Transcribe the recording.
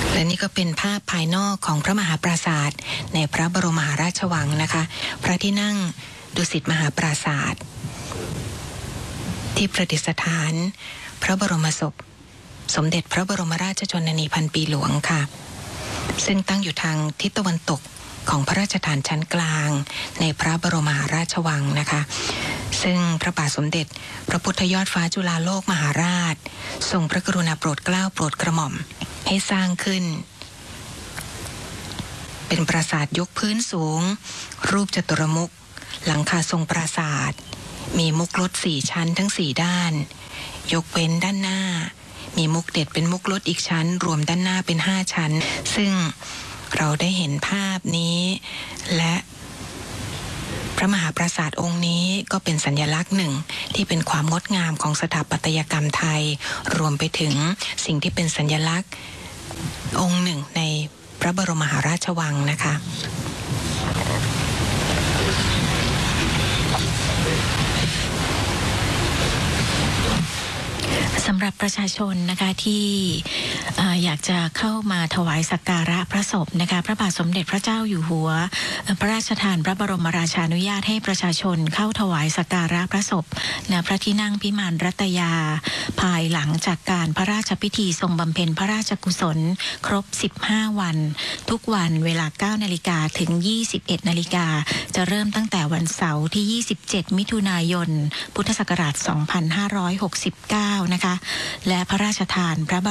และนี่ก็เป็นภาพภายนอกของพระมหาปราสาทในพระบรมมหาราชวังนะคะพระที่นั่งดุสิตมหาปราสาทที่ประดิษฐานพระบรมศพสมเด็จพระบรมราชชนนีพันปีหลวงค่ะซึ่งตั้งอยู่ทางทิศตะวันตกของพระราชฐานชั้นกลางในพระบรมมหาราชวังนะคะซึ่งพระบาทสมเด็จพระพุทธยอดฟ้าจุฬาโลกมหาราชทรงพระกรุณาโปรดเกล้าโปรดกระหม่อมให้สร้างขึ้นเป็นปราสาทยกพื้นสูงรูปจัตุรมุขหลังคาทรงปราสาทมีมุกลด4ชั้นทั้ง4ด้านยกเว้นด้านหน้ามีมุกเด็ดเป็นมุกลดอีกชั้นรวมด้านหน้าเป็น5ชั้นซึ่งเราได้เห็นภาพนี้และพระมหาปราสาทองค์นี้ก็เป็นสัญลักษณ์หนึ่งที่เป็นความงดงามของสถาปัตยกรรมไทยรวมไปถึงสิ่งที่เป็นสัญลักษณ์องค์หนึ่งในพระบรมมหาราชวังนะคะสำหรับประชาชนนะคะที่อยากจะเข้ามาถวายสักการะพระศพนะคะพระบาทสมเด็จพระเจ้าอยู่หัวพระราชทานพระบรมราชานุญาตให้ประชาชนเข้าถวายสักการะพระศพณพระที่นั่งพิมานรัตยาภายหลังจากการพระราชพิธีทรงบำเพ็ญพระราชกุศลครบ15วันทุกวันเวลา 9 นาฬิกาถึง 21 นาฬิกาจะเริ่มตั้งแต่วันเสาร์ที่ 27 มิถุนายน พุทธศักราช 2569 นะคะและพระราชทานพระ